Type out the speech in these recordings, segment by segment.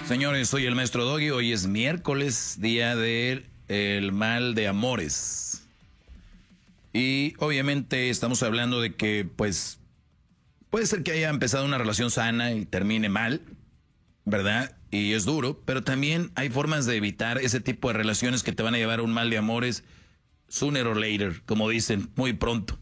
Señores, soy el maestro Doggy. Hoy es miércoles, día del mal de amores. Y obviamente estamos hablando de que, pues, puede ser que haya empezado una relación sana y termine mal, ¿verdad? Y es duro, pero también hay formas de evitar ese tipo de relaciones que te van a llevar a un mal de amores sooner or later, como dicen, muy pronto.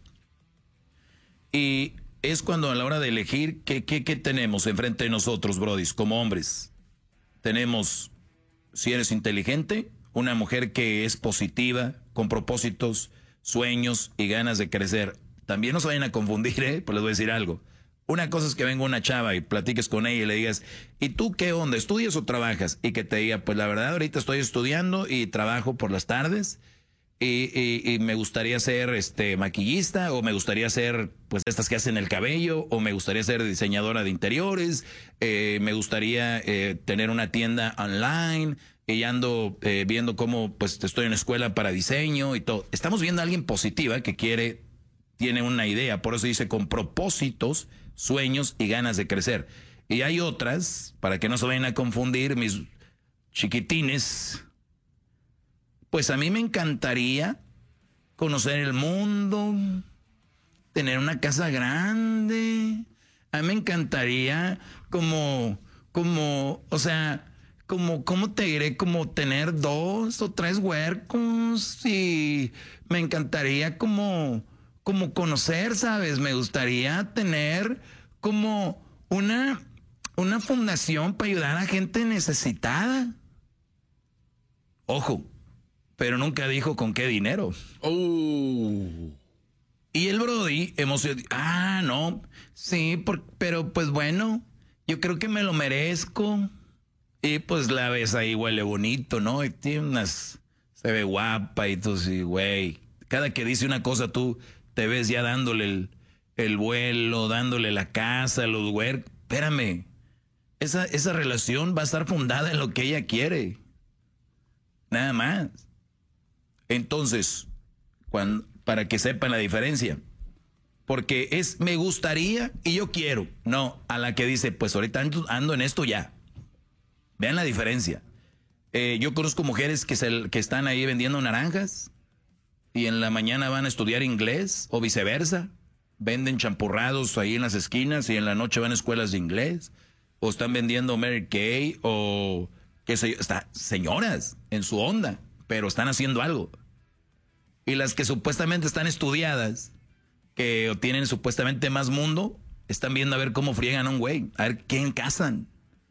Y es cuando a la hora de elegir, ¿qué tenemos enfrente de nosotros, brodis, como hombres? Tenemos, si eres inteligente, una mujer que es positiva, con propósitos, sueños y ganas de crecer. También no se vayan a confundir, pues les voy a decir algo. Una cosa es que venga una chava y platiques con ella y le digas, ¿y tú qué onda? ¿Estudias o trabajas? Y que te diga, pues la verdad ahorita estoy estudiando y trabajo por las tardes y me gustaría ser maquillista, o me gustaría ser pues estas que hacen el cabello, o me gustaría ser diseñadora de interiores, me gustaría tener una tienda online y ando viendo cómo pues estoy en escuela para diseño y todo. Estamos viendo a alguien positiva que tiene una idea, por eso dice con propósitos, sueños y ganas de crecer. Y hay otras, para que no se vayan a confundir, mis chiquitines, pues a mí me encantaría conocer el mundo, tener una casa grande. A mí me encantaría ¿cómo te diré? Como tener 2 o 3 huercos, y me encantaría como conocer, ¿sabes? Me gustaría tener como una fundación para ayudar a gente necesitada. Ojo, pero nunca dijo con qué dinero. Y el Brody emocionado, no, sí, pero pues bueno, yo creo que me lo merezco. Y pues la ves ahí, huele bonito, ¿no? Y tiene se ve guapa y tú sí, güey. Cada que dice una cosa tú te ves ya dándole el vuelo, dándole la casa, los huercos. Espérame, esa relación va a estar fundada en lo que ella quiere. Nada más. Entonces, para que sepan la diferencia. Porque es me gustaría y yo quiero. No, a la que dice, pues ahorita ando en esto ya. Vean la diferencia. Yo conozco mujeres que están ahí vendiendo naranjas y en la mañana van a estudiar inglés, o viceversa. Venden champurrados ahí en las esquinas y en la noche van a escuelas de inglés. O están vendiendo Mary Kay, o qué sé yo. Señoras en su onda, pero están haciendo algo. Y las que supuestamente están estudiadas, que tienen supuestamente más mundo, están viendo a ver cómo friegan a un güey, a ver quién casan.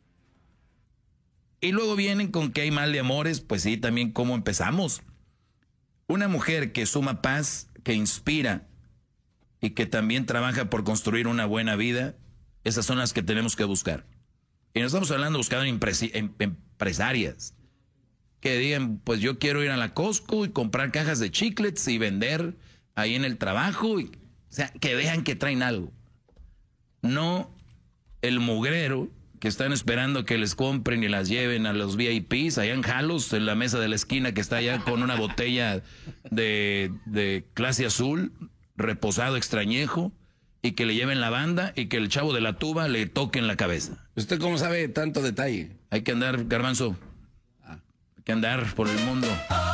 Y luego vienen con que hay mal de amores, pues sí, también cómo empezamos. Una mujer que suma paz, que inspira y que también trabaja por construir una buena vida, esas son las que tenemos que buscar. Y no estamos hablando de buscar empresarias que digan, pues yo quiero ir a la Costco y comprar cajas de chiclets y vender ahí en el trabajo. O sea, que vean que traen algo. No el mugrero que están esperando que les compren y las lleven a los VIPs allá en Jalos, en la mesa de la esquina que está allá con una botella de clase azul, reposado extrañejo, y que le lleven la banda y que el chavo de la tuba le toque en la cabeza. ¿Usted cómo sabe tanto detalle? Hay que andar, Garbanzo. Hay que andar por el mundo.